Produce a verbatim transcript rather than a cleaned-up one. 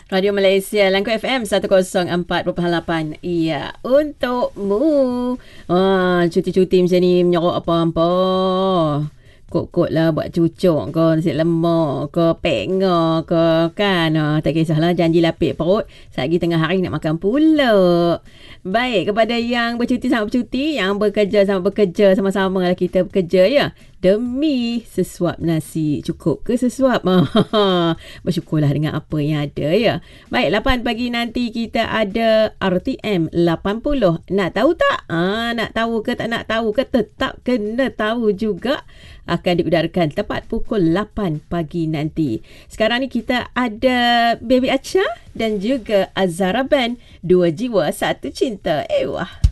Radio Malaysia Langkut F M seratus empat perpuluhan lapan. Iya, untukmu. Ah, cuti-cuti macam ni menyorok apa-apa. Kok-kok lah buat cucuk ke, nasi lemak ke, penga ke, kan. Ah, tak kisahlah, janji lapik perut. Satgi tengah hari nak makan pula. Baik, kepada yang bercuti sama bercuti, yang bekerja sama bekerja, sama-sama lah kita bekerja ya. Demi sesuap nasi. Cukup ke sesuap? Bersyukurlah dengan apa yang ada ya. Baik, lapan pagi nanti kita ada R T M lapan puluh. Nak tahu tak? Ah, nak tahu ke tak nak tahu ke? Tetap kena tahu juga. Akan diudarkan tepat pukul lapan pagi nanti. Sekarang ni kita ada Baby Acha dan juga Azara Band. Dua jiwa, satu cinta. Eh wah.